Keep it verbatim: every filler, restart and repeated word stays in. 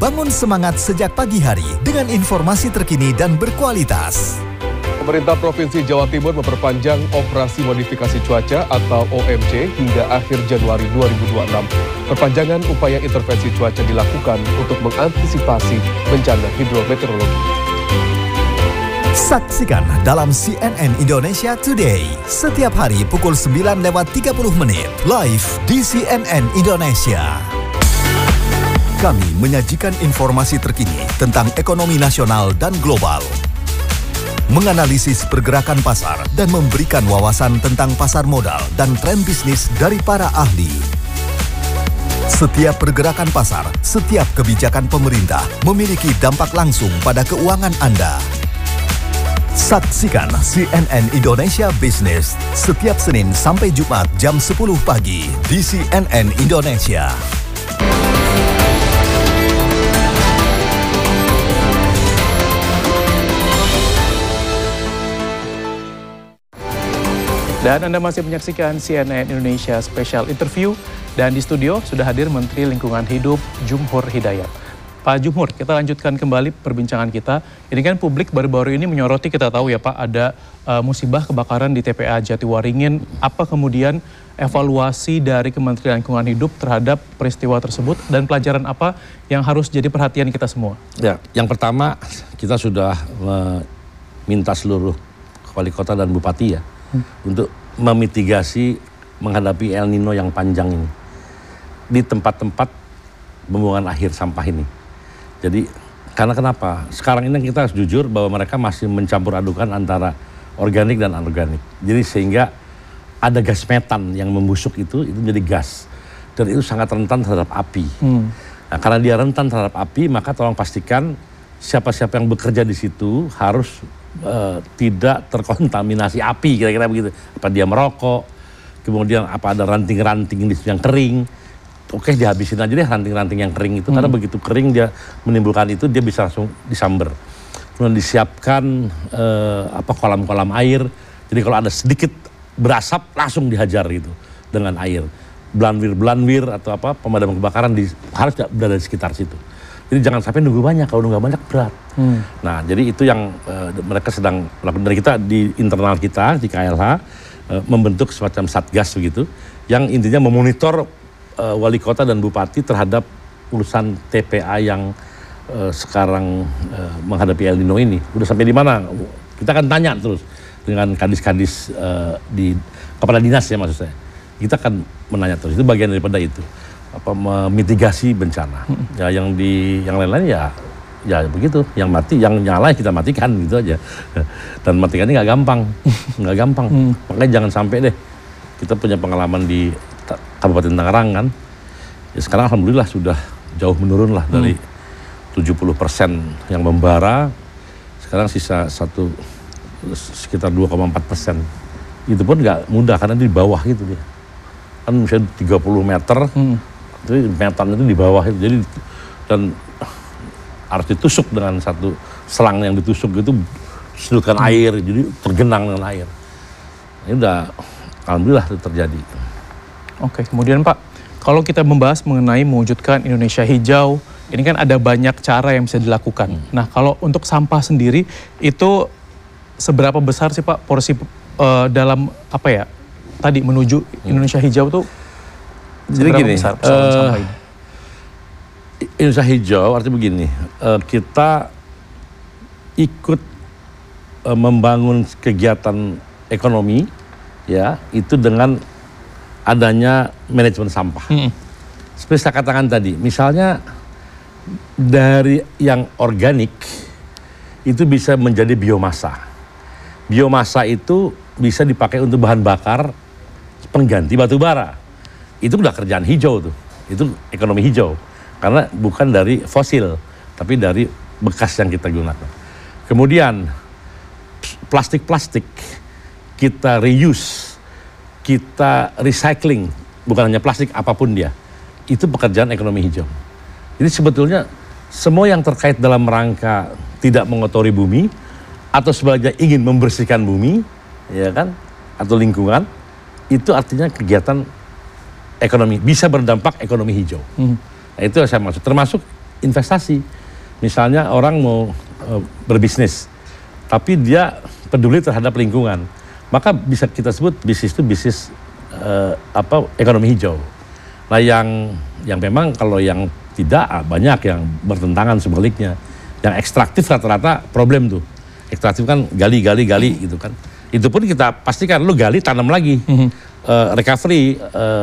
bangun semangat sejak pagi hari dengan informasi terkini dan berkualitas. Pemerintah Provinsi Jawa Timur memperpanjang operasi modifikasi cuaca atau O M C hingga akhir Januari dua ribu dua puluh enam. Perpanjangan upaya intervensi cuaca dilakukan untuk mengantisipasi bencana hidrometeorologi. Saksikan dalam C N N Indonesia Today setiap hari pukul sembilan lewat tiga puluh menit live di C N N Indonesia. Kami menyajikan informasi terkini tentang ekonomi nasional dan global, menganalisis pergerakan pasar dan memberikan wawasan tentang pasar modal dan tren bisnis dari para ahli. Setiap pergerakan pasar, setiap kebijakan pemerintah memiliki dampak langsung pada keuangan Anda. Saksikan C N N Indonesia Business setiap Senin sampai Jumat jam sepuluh pagi di C N N Indonesia. Dan Anda masih menyaksikan C N N Indonesia Special Interview, dan di studio sudah hadir Menteri Lingkungan Hidup Jumhur Hidayat. Pak Jumhur, kita lanjutkan kembali perbincangan kita. Ini kan publik baru-baru ini menyoroti, kita tahu ya Pak, ada uh, musibah kebakaran di T P A Jatiwaringin. Apa kemudian evaluasi dari Kementerian Lingkungan Hidup terhadap peristiwa tersebut dan pelajaran apa yang harus jadi perhatian kita semua? Ya, yang pertama kita sudah meminta seluruh wali kota dan bupati ya hmm. untuk memitigasi menghadapi El Nino yang panjang ini di tempat-tempat pembuangan akhir sampah ini. Jadi karena kenapa? Sekarang ini kita harus jujur bahwa mereka masih mencampur adukan antara organik dan anorganik. Jadi sehingga ada gas metan yang membusuk itu, itu menjadi gas. Dan itu sangat rentan terhadap api. Hmm. Nah, karena dia rentan terhadap api, maka tolong pastikan siapa-siapa yang bekerja di situ harus uh, tidak terkontaminasi api, kira-kira begitu. Apa dia merokok, kemudian apa ada ranting-ranting yang kering. Oke, dihabisin aja deh ranting-ranting yang kering itu, hmm. karena begitu kering dia menimbulkan itu, dia bisa langsung disamber. Kemudian disiapkan eh, apa kolam-kolam air, jadi kalau ada sedikit berasap langsung dihajar gitu dengan air. Belanwir-belanwir atau apa pemadam kebakaran di, harus berada di sekitar situ. Jadi jangan sampai nunggu banyak, kalau nunggu banyak berat. Hmm. Nah, jadi itu yang eh, mereka sedang melakukan. Dari kita di internal kita di K L H eh, membentuk semacam satgas begitu, yang intinya memonitor Uh, wali kota dan bupati terhadap urusan T P A yang uh, sekarang uh, menghadapi El Nino ini. Udah sampai di mana? Kita akan tanya terus dengan kadis-kadis uh, di kepala dinas ya maksud saya. Kita akan menanya terus. Itu bagian daripada itu. Apa memitigasi bencana. Hmm. Ya yang di yang lain-lain ya ya begitu. Yang mati, yang nyala kita matikan gitu aja. Dan matikannya nggak gampang, nggak gampang. Hmm. Makanya jangan sampai deh. Kita punya pengalaman di Kabupaten Tangerang kan, ya sekarang alhamdulillah sudah jauh menurun lah dari hmm. tujuh puluh persen yang membara, sekarang sisa satu sekitar dua koma empat persen. Itu pun nggak mudah karena di bawah gitu dia, kan misalnya tiga puluh meter, hmm. jadi metan itu di bawah itu, jadi dan harus ditusuk dengan satu selang yang ditusuk itu sedutkan hmm. air, jadi tergenang dengan air. Ini udah alhamdulillah itu terjadi. Oke, kemudian Pak, kalau kita membahas mengenai mewujudkan Indonesia hijau, ini kan ada banyak cara yang bisa dilakukan. Hmm. Nah, kalau untuk sampah sendiri, itu seberapa besar sih Pak porsi uh, dalam apa ya, tadi menuju hmm. Indonesia hijau tuh jadi gini, besar uh, sampah ini? Indonesia hijau artinya begini, uh, kita ikut uh, membangun kegiatan ekonomi, ya, itu dengan adanya manajemen sampah. Hmm. Seperti saya katakan tadi, misalnya dari yang organik itu bisa menjadi biomasa. Biomasa itu bisa dipakai untuk bahan bakar pengganti batu bara. Itu udah kerjaan hijau tuh. Itu ekonomi hijau. Karena bukan dari fosil, tapi dari bekas yang kita gunakan. Kemudian plastik-plastik kita reuse, kita recycling, bukan hanya plastik, apapun dia. Itu pekerjaan ekonomi hijau. Jadi sebetulnya semua yang terkait dalam rangka tidak mengotori bumi, atau sebaliknya ingin membersihkan bumi, ya kan, atau lingkungan, itu artinya kegiatan ekonomi, bisa berdampak ekonomi hijau. Hmm. Nah, itu yang saya maksud. Termasuk investasi. Misalnya orang mau uh, berbisnis, tapi dia peduli terhadap lingkungan, maka bisa kita sebut bisnis itu bisnis uh, apa ekonomi hijau. Nah yang yang memang kalau yang tidak banyak yang bertentangan sebaliknya. Yang ekstraktif rata-rata problem tuh. Ekstraktif kan gali gali gali gitu kan. Itu pun kita pastikan lu gali tanam lagi. Mm-hmm. uh, recovery uh,